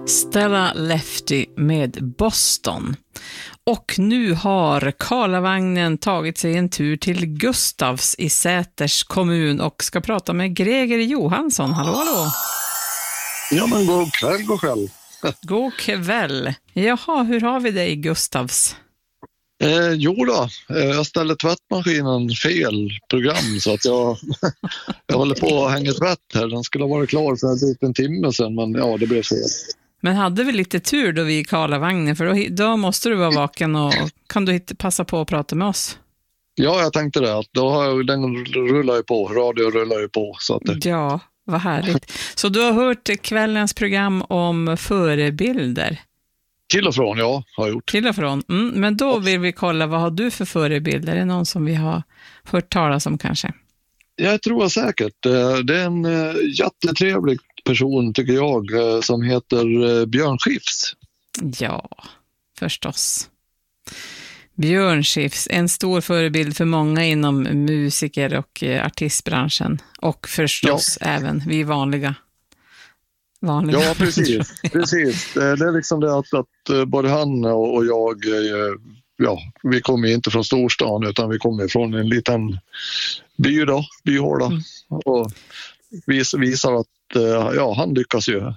Stella Lefty med Boston. Och nu har Karlavagnen tagit sig en tur till Gustavs i Säters kommun och ska prata med Greger Johansson. Hallå, hallå. Ja, men god kväll. God kväll. Jaha, hur har vi det i Gustavs? Jo då, jag ställde tvättmaskinen fel program så att jag håller på att hänga tvätt här. Den skulle ha varit klar för en timme sedan, men ja, det blev fel. Men hade vi lite tur då vi i Karlavagnen, för då måste du vara vaken och kan du passa på att prata med oss? Ja, jag tänkte det. Att den rullar ju på, radio rullar ju på. Så att Ja, vad härligt. Så du har hört kvällens program om förebilder? Till och från, ja, har jag gjort. Till och från. Men då vill vi kolla, vad har du för förebilder? Är det någon som vi har hört talas om kanske? Jag tror säkert. Det är en jättetrevlig person tycker jag som heter Björn Skifs. Ja, förstås. Björn Skifs, en stor förebild för många inom musiker- och artistbranschen. Och förstås även vi vanliga. Ja, precis. Det är liksom det att både han och jag, vi kommer inte från storstan utan vi kommer från en liten byhåla och visar att han lyckas ju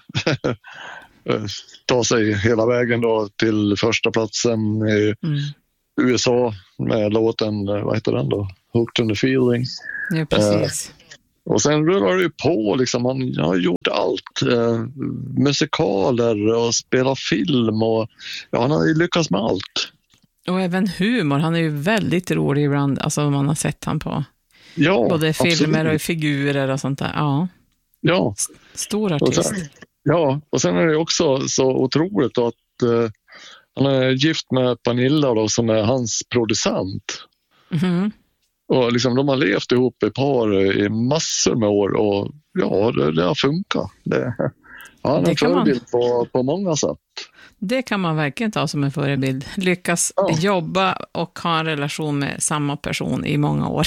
ta sig hela vägen då till första platsen i USA med låten, vad heter den då? Hooked on the Feeling. Ja, precis. Och sen rullar det ju på, liksom, han har gjort allt. Musikaler och spelat film och han har ju lyckats med allt. Och även humor, han är ju väldigt rolig ibland, alltså man har sett han på både filmer och figurer och sånt där. Ja. Stor artist. Och sen är det också så otroligt att han är gift med Pernilla då, som är hans producent. Mm. Och liksom, de har levt ihop i par i massor med år och det har funkat. Han är en förebild på många sätt. Det kan man verkligen ta som en förebild. Lyckas jobba och ha en relation med samma person i många år.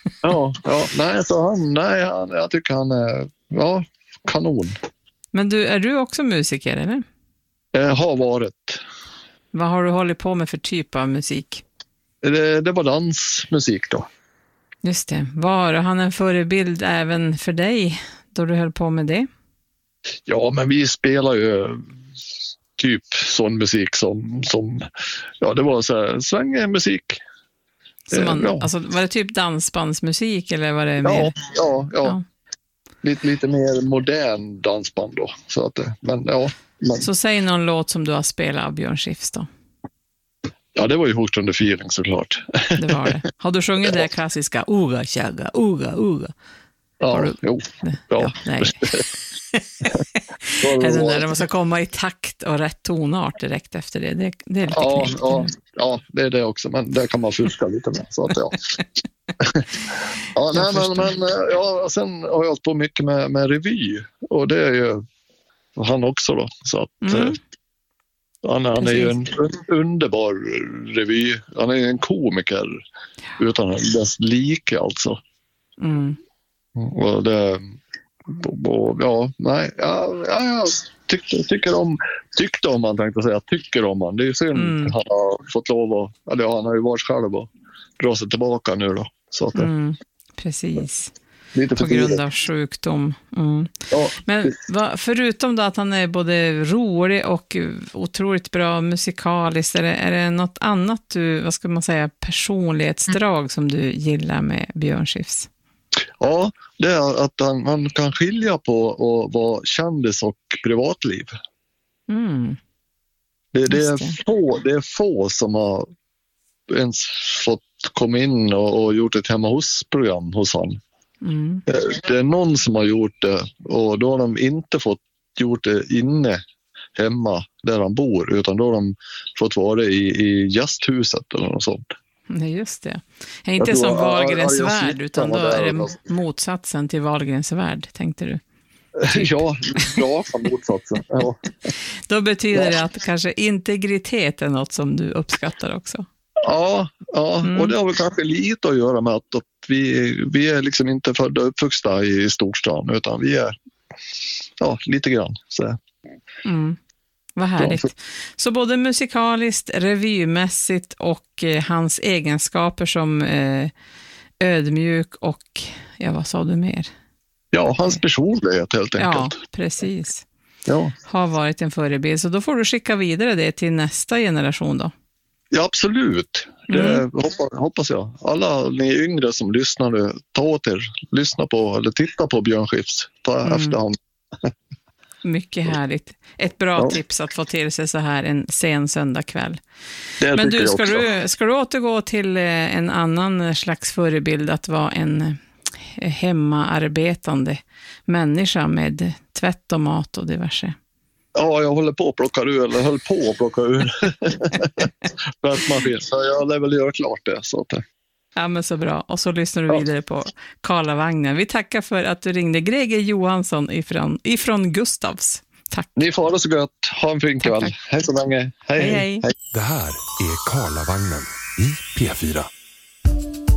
Jag tycker han är kanon. Men är du också musiker, eller? Har varit. Vad har du hållit på med för typ av musik? Det var dansmusik då. Just det. Var han en förebild även för dig då du höll på med det? Ja, men vi spelar ju typ sån musik som det var så här svängig musik. Alltså, var det typ dansbandsmusik eller var det mer? Ja. Lite mer modern dansband då. Så att, Så säg någon låt som du har spelat av Björn Skifs då. Ja, det var ju Hooked on the Feeling såklart. Det var det. Har du sjungit det klassiska Uga, tjagga, uga? Ja, jo. Ja, nej. Eller där man ska komma i takt och rätt tonart direkt efter det. Det är lite knäckt. Ja, det är det också. Men det kan man fuska lite med. Så att, sen har jag hållit på mycket med revy. Och det är ju han också då. Så att... Han är ju en underbar revy. Han är en komiker utan dess like alltså. Och det tyckte om han tänkte säga. Tycker om han. Det är ju synd han har fått lov att, han har ju varit själv och dra sig tillbaka nu då. Så att precis. På grund av sjukdom. Ja, men förutom då att han är både rolig och otroligt bra musikaliskt, är det något annat personlighetsdrag som du gillar med Björn Skifs? Ja, det är att han kan skilja på att vara kändis och privatliv. Det är få som har ens fått komma in och gjort ett hemma hos-program hos han. Det är någon som har gjort det och då har de inte fått gjort det inne hemma där han bor, utan då har de fått vara i gästhuset eller något sånt. Nej, just det. Det är inte som Wahlgrens värld, utan då är det motsatsen till Wahlgrens värld, tänkte du? Typ. Ja, motsatsen. Ja. Då betyder det att kanske integritet är något som du uppskattar också. Ja, och det har väl kanske lite att göra med att vi är liksom inte födda och uppvuxna i storstan, utan vi är lite grann. Så. Vad härligt. Så både musikaliskt, revymässigt och hans egenskaper som ödmjuk och, ja, vad sa du mer? Ja, hans personlighet helt enkelt. Ja, precis. Ja. Har varit en förebild. Så då får du skicka vidare det till nästa generation då. Ja, absolut. Det hoppas jag. Alla ni yngre som lyssnar nu, ta åt er, lyssna på eller titta på Björn Skifs. Ta efterhand. Mycket härligt. Ett bra tips att få till sig så här en sen söndagkväll. Men du, ska du återgå till en annan slags förebild, att vara en hemmaarbetande människa med tvätt och mat och diverse? Ja, jag höll på att plocka ur tvättmaskin, så jag lär väl göra klart det. Så att... Ja, men så bra. Och så lyssnar du vidare på Karlavagnen. Vi tackar för att du ringde. Greger Johansson ifrån Gustavs. Tack. Ni får ha det så gott. Ha en fin kväll. Hej så länge. Hej. Hej. Det här är Karlavagnen i P4.